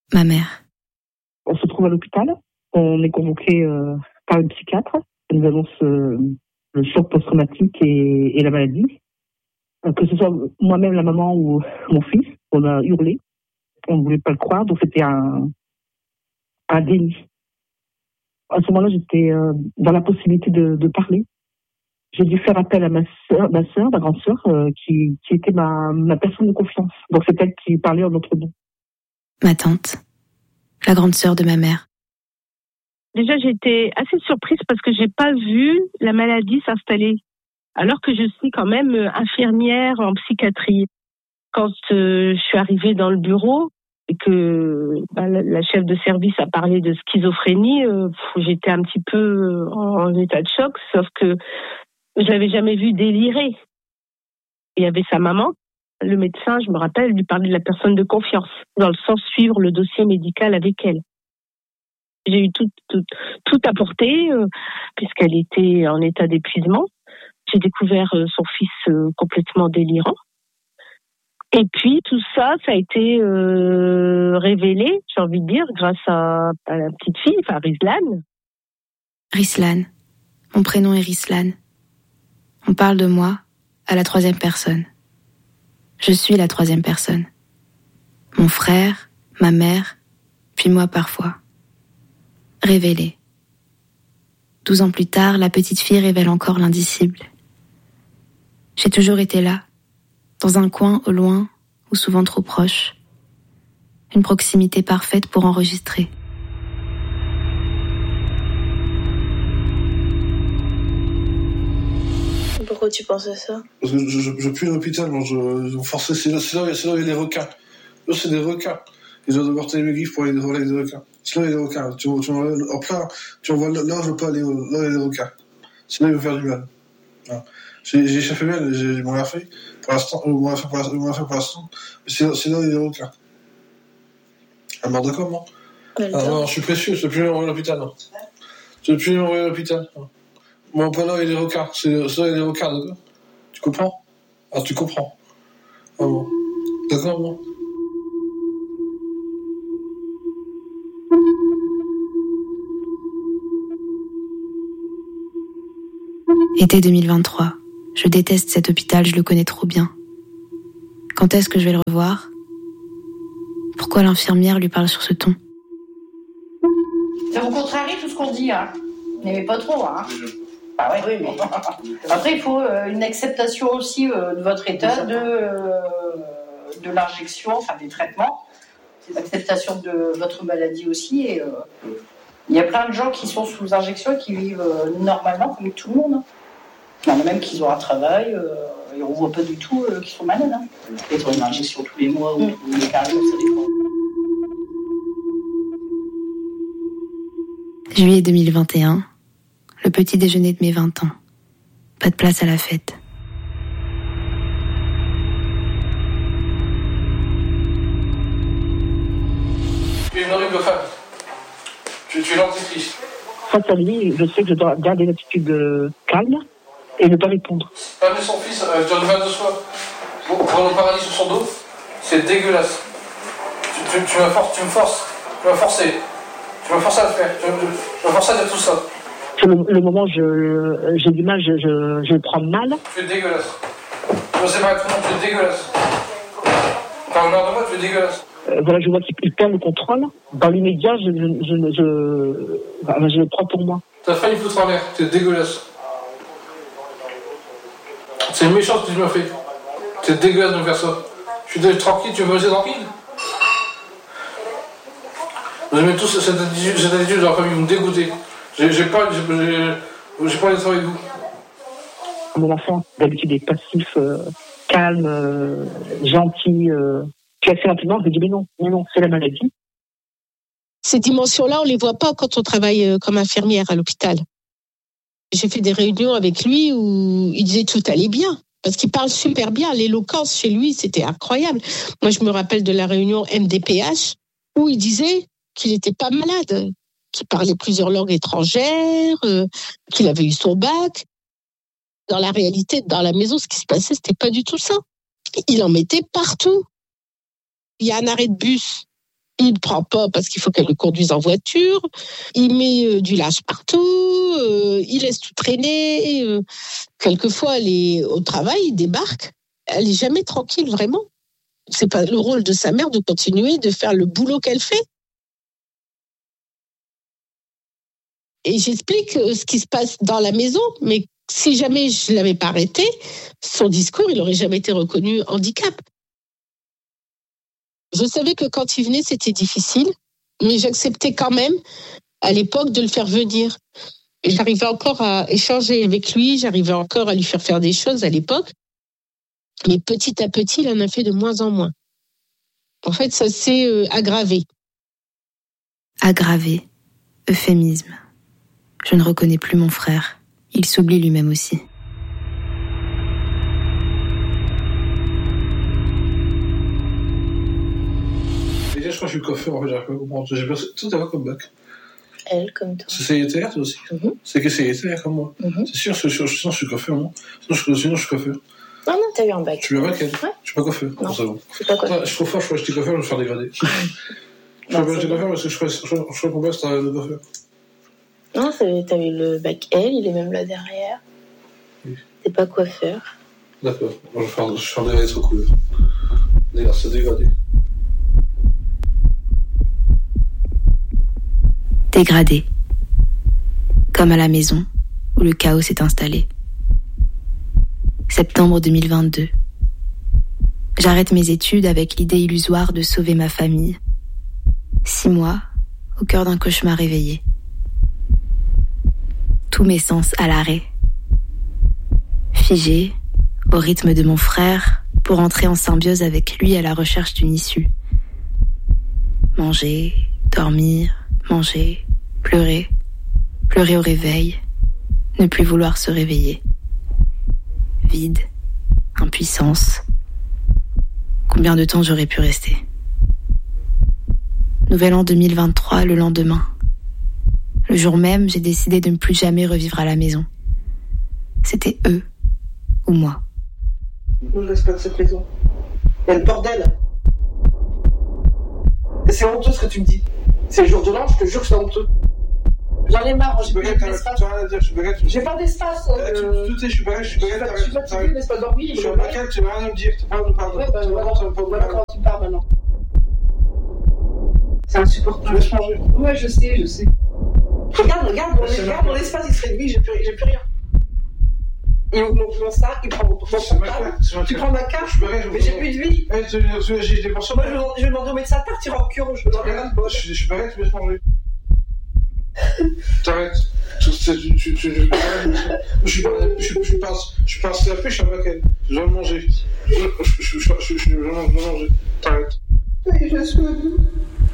Ma mère. On se trouve à l'hôpital. On est convoqué par une psychiatre. Elle nous annonce le choc post-traumatique et la maladie. Que ce soit moi-même, la maman ou mon fils, on a hurlé. On ne voulait pas le croire, donc c'était un déni. À ce moment-là, j'étais dans la possibilité de parler. J'ai dû faire appel à ma grande sœur, qui était ma personne de confiance. Donc c'est elle qui parlait en notre nom. Ma tante, la grande sœur de ma mère. Déjà, j'étais assez surprise parce que j'ai pas vu la maladie s'installer, alors que je suis quand même infirmière en psychiatrie. Quand je suis arrivée dans le bureau et que la chef de service a parlé de schizophrénie, j'étais un petit peu en état de choc, sauf que je l'avais jamais vu délirer. Il y avait sa maman, le médecin, je me rappelle, lui parlait de la personne de confiance, dans le sens suivre le dossier médical avec elle. J'ai eu tout apporté, puisqu'elle était en état d'épuisement. J'ai découvert son fils complètement délirant. Et puis tout ça a été révélé, j'ai envie de dire, grâce à la petite fille, enfin Rislan. Rislan. Mon prénom est Rislan. On parle de moi à la 3e personne. Je suis la 3e personne. Mon frère, ma mère, puis moi parfois. Révélé. 12 ans plus tard, la petite fille révèle encore l'indicible. J'ai toujours été là, dans un coin au loin ou souvent trop proche. Une proximité parfaite pour enregistrer. Pourquoi tu penses à ça? Parce que je pue à l'hôpital, moi, ils ont forcé, c'est là où il y a des requins. Là, c'est des requins. Ils doivent devoir tenir mes griffes pour aller voler des requins. C'est là où il y a des requins. Tu vois, en plein, tu vois, là, je veux pas aller, là, il y a des requins. C'est là où ils vont faire du mal. Voilà. J'ai échappé bien, j'ai mon fait pour l'instant, mais c'est là où il y a des requins. Ah, mort d'accord, moi? Non, je suis précieux, je ne peux plus m'envoyer à l'hôpital, non. Je ne peux plus m'envoyer à l'hôpital, non. Moi, pas là, il y a des requins. C'est là, il y a des requins, d'accord? Tu comprends? Ah, tu comprends. Ah bon. D'accord, bon. Été 2023. Je déteste cet hôpital, je le connais trop bien. Quand est-ce que je vais le revoir? Pourquoi l'infirmière lui parle sur ce ton? Ça vous contrarie tout ce qu'on dit, hein? N'aimez pas trop, hein? Ah ouais, oui, mais... Après, il faut une acceptation aussi de votre état, de l'injection, enfin des traitements. C'est l'acceptation de votre maladie aussi. Et il y a plein de gens qui sont sous injection et qui vivent normalement, comme tout le monde. Hein. Il y en a même qui ont un travail et on ne voit pas du tout qu'ils sont malades. Hein. Peut-être une injection tous les mois ou tous les 15 jours, ça dépend. Juillet 2021. Le petit déjeuner de mes 20 ans. Pas de place à la fête. Tu es une horrible femme. Tu es l'antéchrist. Face à lui, je sais que je dois garder une attitude calme et ne pas répondre. Amener son fils dans le mal de soi pour le paradis sur son dos, c'est dégueulasse. Tu me forces à le faire. Tu me forces à dire tout ça. Le moment où j'ai du mal, je le prends mal. Tu es dégueulasse. Je sais pas comment tu es dégueulasse. Par l'heure de moi, tu es dégueulasse. Voilà, je vois qu'il perd le contrôle. Dans l'immédiat, je le prends pour moi. Ta failli foutre en l'air, tu es dégueulasse. C'est méchant ce que tu m'as fait. C'est dégueulasse de me faire ça. Je suis tranquille, tu veux me laisser tranquille? Vous aimez tous cette attitude de la famille, vous me dégoûtez. J'ai pas envie d'être avec vous. Mon enfant, d'habitude, est passif, calme, gentil. Puis assez rapidement, je me dis, mais non, c'est la maladie. Ces dimensions-là, on les voit pas quand on travaille comme infirmière à l'hôpital. J'ai fait des réunions avec lui où il disait tout allait bien. Parce qu'il parle super bien. L'éloquence chez lui, c'était incroyable. Moi, je me rappelle de la réunion MDPH où il disait qu'il n'était pas malade, qu'il parlait plusieurs langues étrangères, qu'il avait eu son bac. Dans la réalité, dans la maison, ce qui se passait, c'était pas du tout ça. Il en mettait partout. Il y a un arrêt de bus. Il ne prend pas parce qu'il faut qu'elle le conduise en voiture. Il met du linge partout. Il laisse tout traîner. Quelquefois, elle est au travail, il débarque. Elle est jamais tranquille, vraiment. C'est pas le rôle de sa mère de continuer de faire le boulot qu'elle fait. Et j'explique ce qui se passe dans la maison, mais si jamais je l'avais pas arrêté, son discours, il aurait jamais été reconnu handicap. Je savais que quand il venait, c'était difficile, mais j'acceptais quand même, à l'époque, de le faire venir. Et j'arrivais encore à échanger avec lui, j'arrivais encore à lui faire des choses à l'époque, mais petit à petit, il en a fait de moins en moins. En fait, ça s'est aggravé. Aggravé, euphémisme. Je ne reconnais plus mon frère. Il s'oublie lui-même aussi. Déjà, je crois que je suis coiffeur, en fait, j'arrive pas à comprendre. Toi, t'as quoi comme bac? Elle, comme toi. C'est célibataire, toi aussi? C'est que célibataire, comme moi. C'est sûr, sinon je suis coiffeur, moi. Sinon je suis coiffeur. Non, t'as eu un bac. Je suis un bac, elle? Ouais. Je suis pas coiffeur. Non, c'est bon. C'est pas coiffeur. Je suis trop fort, je crois que j'étais coiffeur, je vais me faire dégrader. Je crois que j'étais coiffeur parce que je crois qu'on passe dans le coiffeur. Non, t'as eu le bac L, il est même là derrière. Oui. T'es pas coiffeur. D'accord. Moi, je vais faire dégrader sur couleur. D'ailleurs, c'est dégradé. Dégradé. Comme à la maison, où le chaos s'est installé. Septembre 2022. J'arrête mes études avec l'idée illusoire de sauver ma famille. 6 mois, au cœur d'un cauchemar éveillé. Tous mes sens à l'arrêt. Figé, au rythme de mon frère, pour entrer en symbiose avec lui à la recherche d'une issue. Manger, dormir, manger, pleurer au réveil, ne plus vouloir se réveiller. Vide, impuissance. Combien de temps j'aurais pu rester? Nouvel an 2023, le lendemain. Le jour même, j'ai décidé de ne plus jamais revivre à la maison. C'était eux ou moi. Je ne laisse pas de cette maison. Il y a le bordel. Et c'est honteux ce que tu me dis. C'est le jour de l'an, je te jure que c'est honteux. J'en ai marre, j'ai pas d'espace. J'ai pas d'espace. Je suis baguette. Je suis fatigué, laisse pas dormir. Je suis baguette, tu n'as rien à me dire. Tu parles de pardon. Voilà comment tu parles maintenant. C'est insupportable. Tu laisses manger. Ouais, je sais. Regarde, mon espace il se réduit, j'ai plus rien. Il ouvre mon sac, il prend mon portable, tu prends ma carte, mais j'ai plus de vie. J'ai des morceaux. Moi, je vais demander au médecin de partir en cure. Je suis baguette, tu laisses manger. T'arrêtes. Je suis pas un CAP, je suis un baguette. Je dois manger. Je dois manger. T'arrêtes. Oui, je suis.